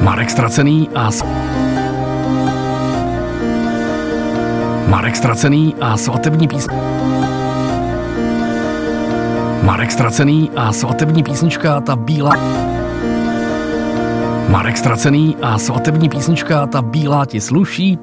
Marek Stracený a svatební písnička. Marek Stracený a svatební písnička Ta bílá. Marek Stracený a svatební písnička Ta bílá ti sluší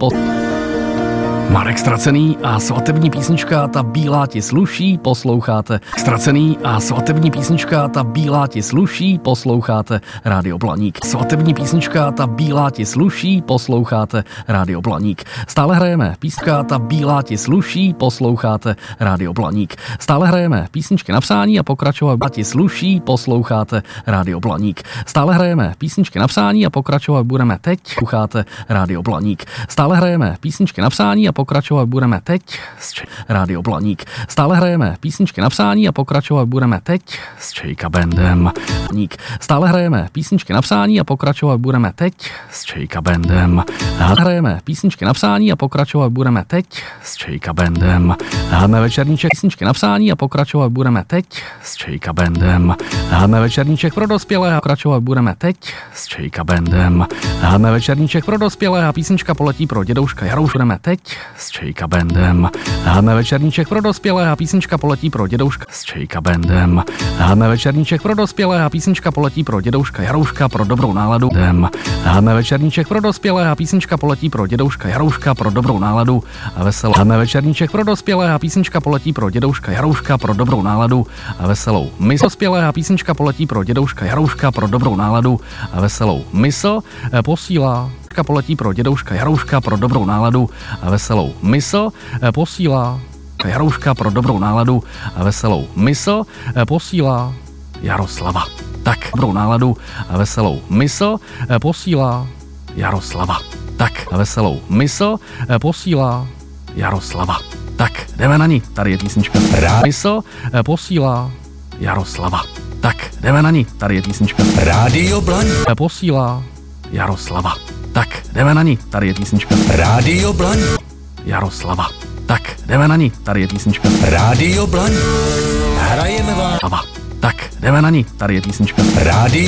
Marek Stracený a svatební písnička Ta bílá ti sluší, posloucháte. Stracený a svatební písnička Ta bílá ti sluší, posloucháte Rádio Blaník. Svatební písnička Ta bílá ti sluší, posloucháte Rádio Blaník. Stále hrajeme písnička Ta bílá ti sluší, posloucháte Rádio Blaník. Stále hrajeme písničky na přání a pokračovat ti sluší, posloucháte Rádio Blaník. Stále hrajeme písničky na přání a pokračovat budeme teď. Posloucháte Rádio Blaník. Stále hrajeme písničky na přání a pokračovat budeme teď s Rádio Blaník. Stále hrajeme písničky na přání a pokračovat budeme teď s Čejka Bandem. Stále hrajeme písničky na přání a pokračovat budeme teď s Čejka Bandem. Hrajeme písničky na přání a pokračovat budeme teď s Čejka Bandem. Dáme večerníček písničky na přání a pokračovat budeme teď s Čejka Bandem. Dáme večerníček pro dospělé a pokračovat budeme teď s Čejka Bandem. Dáme večerníček pro dospělé a písnička poletí pro dědouška Jarouš budeme teď s Čejka Bandem. Dáme večerníček pro dospělé a písnička poletí pro dědouška s Čejka Bandem. Dáme večerníček pro dospělé a písnička poletí pro dědouška Jarouška pro dobrou náladu. Dáme večerníček pro dospělé a písnička poletí pro dědouška Jarouška pro dobrou náladu a veselou. Dáme večerníček pro dospělé a písnička poletí pro dědouška Jarouška pro dobrou náladu a veselou. Mysl dospělé a písnička poletí pro dědouška Jarouška pro dobrou náladu a veselou. Mysl posílá poletí pro dědouška Jarouška pro dobrou náladu a veselou. Mysl posílá Jarouška pro dobrou náladu a veselou. Mysl posílá Jaroslava. Tak, dobrou náladu a veselou. Mysl posílá Jaroslava. Tak, a veselou. Mysl posílá Jaroslava. Tak, jdeme na ní. Tady je písnička. Mysl posílá Jaroslava. Tak, jdeme na ní. Tady je písnička. Rádio Blaník posílá Jaroslava. Tak, jdeme na ní. Tady je písnička. Rádio Blaník Jaroslava. Tak, jdeme na ní. Tady je písnička. Rádio Blaník. Hrajeme vám. Tak, jdeme na ní. Tady je písnička. Rádio